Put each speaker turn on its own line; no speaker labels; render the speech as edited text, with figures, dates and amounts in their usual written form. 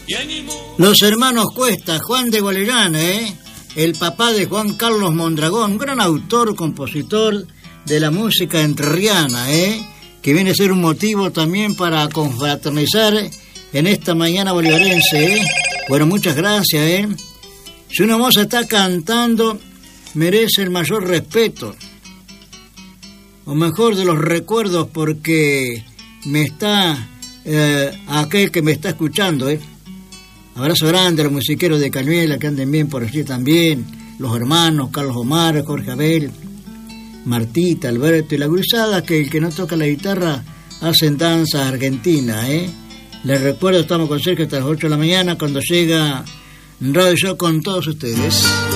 Los hermanos Cuesta, Juan de Gualellana, el papá de Juan Carlos Mondragón, un gran autor, compositor de la música entrerriana, que viene a ser un motivo también para confraternizar en esta mañana bolivarense. Bueno, muchas gracias. Si una moza está cantando, merece el mayor respeto, o mejor de los recuerdos, porque me está aquel que me está escuchando. Abrazo grande a los musiqueros de Cañuela, que anden bien por allí también, los hermanos Carlos Omar, Jorge Abel, Martita, Alberto y la gurizada, que el que no toca la guitarra hacen danza argentina. Les recuerdo, estamos con Sergio hasta las 8 de la mañana, cuando llega Radio Show con todos ustedes.